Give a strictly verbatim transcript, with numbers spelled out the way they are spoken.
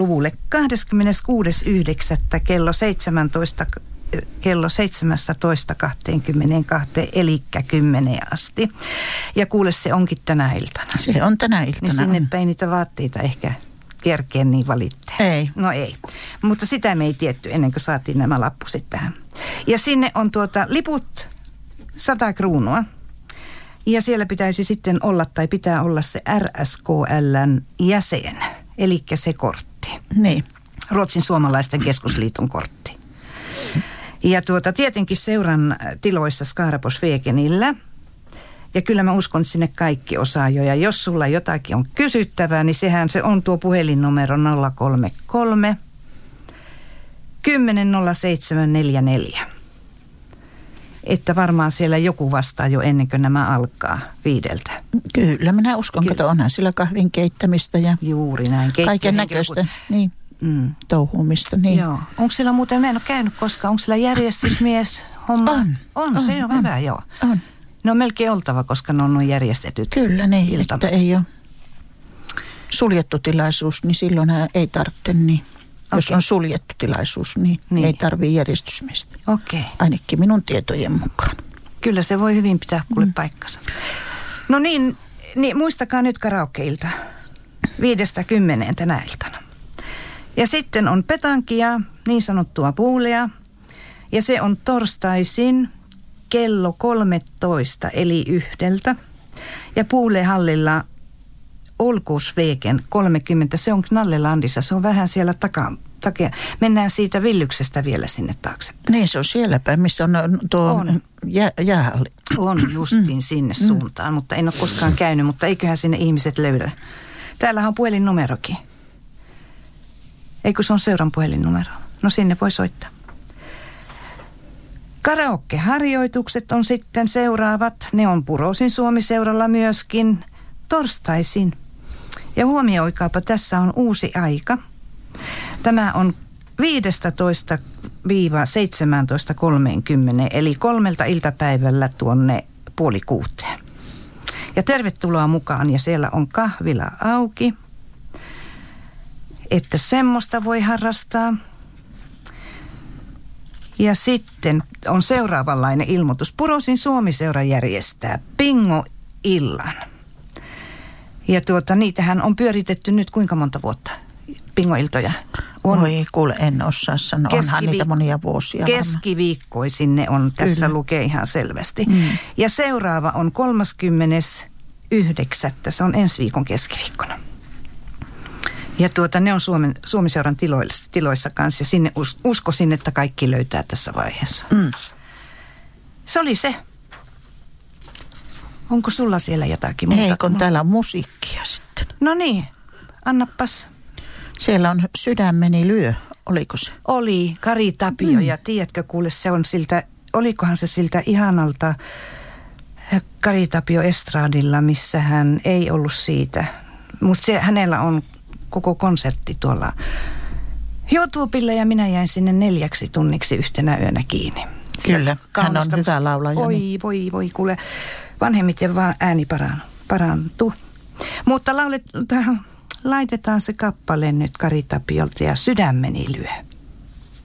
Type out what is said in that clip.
luvulle kahdeskymmeneskuudes yhdeksättä kello seitsemäntoista kello seitsemästätoista kahteenkymmeneenkahteen, eli kymmeneen asti. Ja kuule, se onkin tänä iltana. Se on tänä iltana. Niin sinne päin niitä vaatteita ehkä kerkeä niin valittaa. Ei. No ei. Mutta sitä me ei tietty ennen kuin saatiin nämä lappuset tähän. Ja sinne on tuota liput sata kruunua. Ja siellä pitäisi sitten olla tai pitää olla se R S K L:n jäsen, eli se kortti. Niin. Ruotsin suomalaisten keskusliiton kortti. Ja tuota, tietenkin seuran tiloissa Skaraborgsvägenillä. Ja kyllä mä uskon, että sinne kaikki osaa jo. Ja jos sulla jotakin on kysyttävää, niin sehän se on tuo puhelinnumero nolla kolme kolme kymmenen nolla seitsemän neljäkymmentäneljä. Että varmaan siellä joku vastaa jo ennen kuin nämä alkaa viideltä. Kyllä, minä uskon, että onhan sillä kahvin keittämistä ja juuri näin. Kaiken näköistä, niin, mm. touhuumista. Niin. Joo. Onko siellä muuten, mä en ole käynyt koskaan, onko siellä järjestysmies homma? On. On, on se on, on hyvä, joo. On. Ne on melkein oltava, koska ne on noin järjestetyt. Kyllä, niin, iltamat. Että ei ole suljettu tilaisuus, niin silloin ei tarvitse niin. Jos okay. on suljettu tilaisuus, niin, niin. ei tarvitse järjestysmiestä. Okei. Okay. Ainakin minun tietojen mukaan. Kyllä se voi hyvin pitää kuule mm. paikkansa. No niin, niin, muistakaa nyt karaokeilta. Viidestä kymmeneen tänä iltana. Ja sitten on petankia, niin sanottua puulea. Ja se on torstaisin kello kolmetoista eli yhdeltä. Ja puulehallilla Olkusvägen kolmekymmentä, se on Knallelandissa, se on vähän siellä takaa. Takia. Mennään siitä Villyksestä vielä sinne taakse. Niin, se on siellä päin, missä on tuo on. Jää, jäähalli. On justiin mm. sinne mm. suuntaan, mutta en ole koskaan käynyt, mutta eiköhän sinne ihmiset löydä. Täällähän on puhelinnumerokin. Eikö se on seuran puhelinnumero? No sinne voi soittaa. Karaoke-harjoitukset on sitten seuraavat. Ne on Purosin Suomi-seuralla myöskin torstaisin. Ja huomioikaapa, tässä on uusi aika. Tämä on viidestätoista seitsemääntoista kolmekymmentä, eli kolmelta iltapäivällä tuonne puoli kuuteen. Ja tervetuloa mukaan, ja siellä on kahvila auki, että semmoista voi harrastaa. Ja sitten on seuraavanlainen ilmoitus. Purosin Suomi-seura järjestää Pingo-illan. Ja tuota, niitähän on pyöritetty nyt kuinka monta vuotta? Pingoiltoja. On. Oi, kuule, en osaa sanoa. Keskivi- Onhan niitä monia vuosia. Keskiviikkoisin ne on, tässä Kyllä. lukee ihan selvästi. Mm. Ja seuraava on kolmaskymmenes yhdeksättä Se on ensi viikon keskiviikkona. Ja tuota, ne on Suomen, Suomi-seuran tiloissa, tiloissa kanssa. Ja sinne us, uskoisin, että kaikki löytää tässä vaiheessa. Mm. Se oli se. Onko sulla siellä jotakin muuta? Ei, kun täällä on musiikkia sitten. No niin, annapas. Siellä on Sydämeni lyö, oliko se? Oli, Kari Tapio, mm. ja tiedätkö kuule, se on siltä, olikohan se siltä ihanalta Kari Tapio estradilla, missä hän ei ollut siitä. Mutta hänellä on koko konsertti tuolla YouTubella, ja minä jäin sinne neljäksi tunniksi yhtenä yönä kiinni. Kyllä, hän on hyvä laulaja. Oi, niin. voi, voi, kuule, vanhemmiten vaan ääni parantuu. Mutta laulet, laitetaan se kappale nyt Kari Tapiolta ja Sydämeni lyö.